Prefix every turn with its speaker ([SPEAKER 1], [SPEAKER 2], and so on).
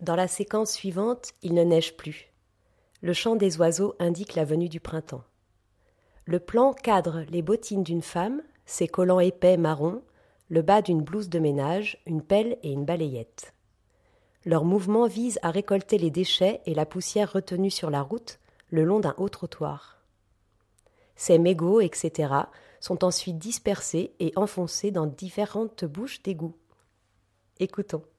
[SPEAKER 1] Dans la séquence suivante, il ne neige plus. Le chant des oiseaux indique la venue du printemps. Le plan cadre les bottines d'une femme, ses collants épais marron, le bas d'une blouse de ménage, une pelle et une balayette. Leur mouvement vise à récolter les déchets et la poussière retenue sur la route le long d'un haut trottoir. Ces mégots, etc., sont ensuite dispersés et enfoncés dans différentes bouches d'égout. Écoutons.